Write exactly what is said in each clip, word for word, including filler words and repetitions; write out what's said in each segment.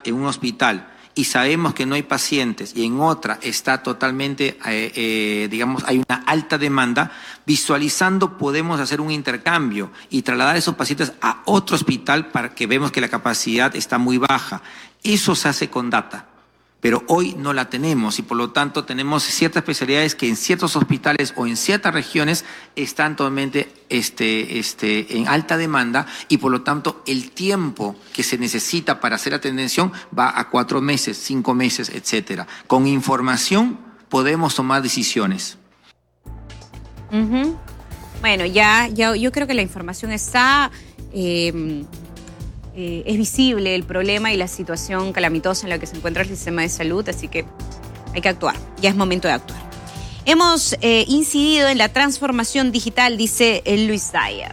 en un hospital y sabemos que no hay pacientes y en otra está totalmente, eh, eh, digamos, hay una alta demanda, visualizando podemos hacer un intercambio y trasladar a esos pacientes a otro hospital para que vemos que la capacidad está muy baja. Eso se hace con data, pero hoy no la tenemos y por lo tanto tenemos ciertas especialidades que en ciertos hospitales o en ciertas regiones están totalmente este, este, en alta demanda y por lo tanto el tiempo que se necesita para hacer atención va a cuatro meses, cinco meses, etcétera. Con información podemos tomar decisiones. Uh-huh. Bueno, ya, ya yo creo que la información está... Eh, Eh, es visible el problema y la situación calamitosa en la que se encuentra el sistema de salud, así que hay que actuar, ya es momento de actuar. Hemos eh, incidido en la transformación digital, dice Luis Dyer.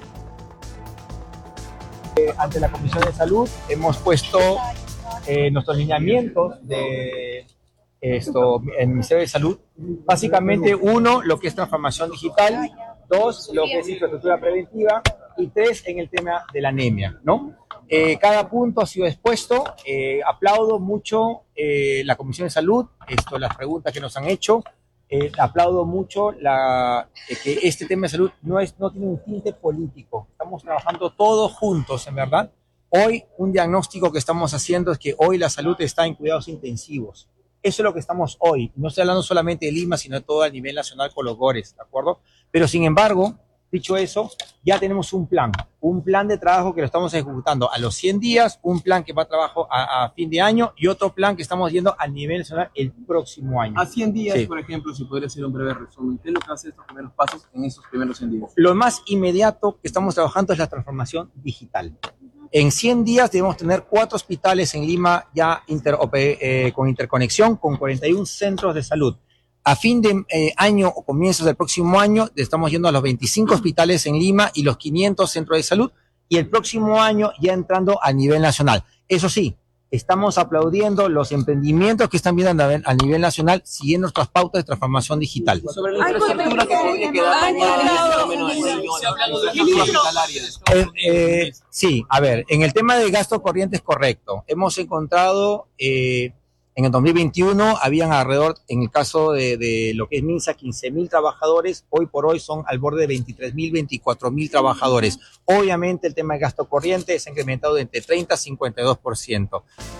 Eh, ante la Comisión de Salud hemos puesto eh, nuestros lineamientos de esto en el Ministerio de Salud. Básicamente, uno, lo que es transformación digital, dos, lo que es infraestructura preventiva y tres, en el tema de la anemia, ¿no? Eh, cada punto ha sido expuesto. Eh, aplaudo mucho eh, la Comisión de Salud, esto, las preguntas que nos han hecho. Eh, aplaudo mucho la, eh, que este tema de salud no, es, no tiene un tinte político. Estamos trabajando todos juntos, en verdad. Hoy, un diagnóstico que estamos haciendo es que hoy la salud está en cuidados intensivos. Eso es lo que estamos hoy. No estoy hablando solamente de Lima, sino de todo a nivel nacional con los GORES, ¿de acuerdo? Pero, sin embargo, dicho eso, ya tenemos un plan, un plan de trabajo que lo estamos ejecutando a los cien días, un plan que va a trabajo a, a fin de año y otro plan que estamos yendo a nivel nacional el próximo año. A cien días, sí. Por ejemplo, si podría hacer un breve resumen, ¿qué es lo que hace estos primeros pasos en esos primeros cien días? Lo más inmediato que estamos trabajando es la transformación digital. En cien días debemos tener cuatro hospitales en Lima ya inter, eh, con interconexión con cuarenta y un centros de salud. A fin de eh, año o comienzos del próximo año estamos yendo a los veinticinco hospitales en Lima y los quinientos centros de salud y el próximo año ya entrando a nivel nacional. Eso sí, estamos aplaudiendo los emprendimientos que están viendo a nivel nacional siguiendo nuestras pautas de transformación digital. Sobre la infraestructura que podría quedar dañada, eh, eh, sí, a ver, en el tema del gasto corriente es correcto. Hemos encontrado... Eh, En el dos mil veintiuno habían alrededor, en el caso de, de lo que es MINSA, quince mil trabajadores. Hoy por hoy son al borde de veintitrés mil, veinticuatro mil trabajadores. Obviamente el tema del gasto corriente se ha incrementado de entre treinta a cincuenta y dos por ciento.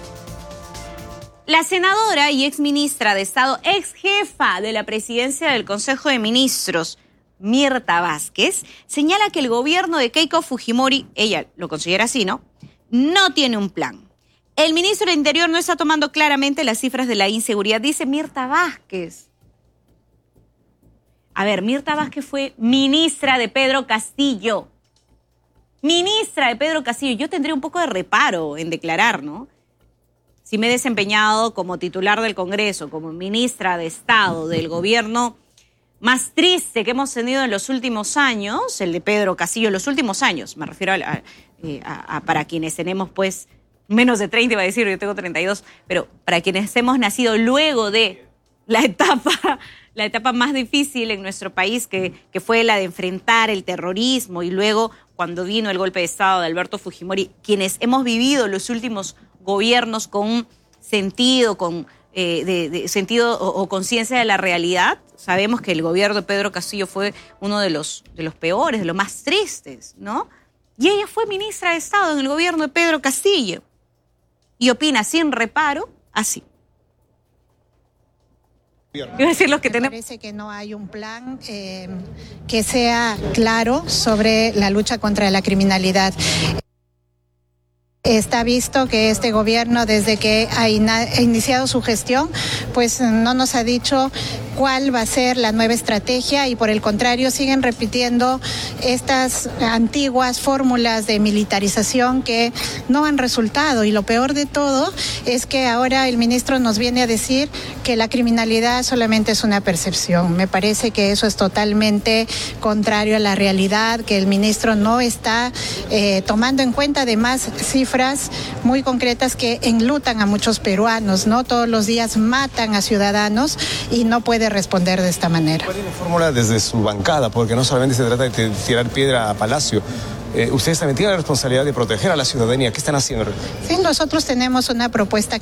La senadora y exministra de Estado, ex jefa de la presidencia del Consejo de Ministros, Mirta Vázquez, señala que el gobierno de Keiko Fujimori, ella lo considera así, ¿no?, no tiene un plan. El ministro del Interior no está tomando claramente las cifras de la inseguridad, dice Mirta Vázquez. A ver, Mirta Vázquez fue ministra de Pedro Castillo. Ministra de Pedro Castillo. Yo tendría un poco de reparo en declarar, ¿no? Si me he desempeñado como titular del Congreso, como ministra de Estado del gobierno más triste que hemos tenido en los últimos años, el de Pedro Castillo, en los últimos años, me refiero a, a, a, a para quienes tenemos, pues, menos de treinta, iba a decir, yo tengo treinta y dos, pero para quienes hemos nacido luego de la etapa, la etapa más difícil en nuestro país, que, que fue la de enfrentar el terrorismo, y luego cuando vino el golpe de Estado de Alberto Fujimori, quienes hemos vivido los últimos gobiernos con un sentido, con eh, de, de sentido o, o conciencia de la realidad, sabemos que el gobierno de Pedro Castillo fue uno de los, de los peores, de los más tristes, ¿no? Y ella fue ministra de Estado en el gobierno de Pedro Castillo. Y opina sin reparo así. Iba a decir lo que Me tenemos. parece que no hay un plan eh, que sea claro sobre la lucha contra la criminalidad. Está visto que este gobierno, desde que ha iniciado su gestión, pues no nos ha dicho cuál va a ser la nueva estrategia y por el contrario siguen repitiendo estas antiguas fórmulas de militarización que no han resultado, y lo peor de todo es que ahora el ministro nos viene a decir que la criminalidad solamente es una percepción. Me parece que eso es totalmente contrario a la realidad, que el ministro no está eh, tomando en cuenta además cifras muy concretas que enlutan a muchos peruanos, ¿no? Todos los días matan a ciudadanos y no puede responder de esta manera. ¿Cuál es la fórmula desde su bancada? Porque no solamente se trata de tirar piedra a Palacio. Eh, ustedes también tienen la responsabilidad de proteger a la ciudadanía. ¿Qué están haciendo? Sí, nosotros tenemos una propuesta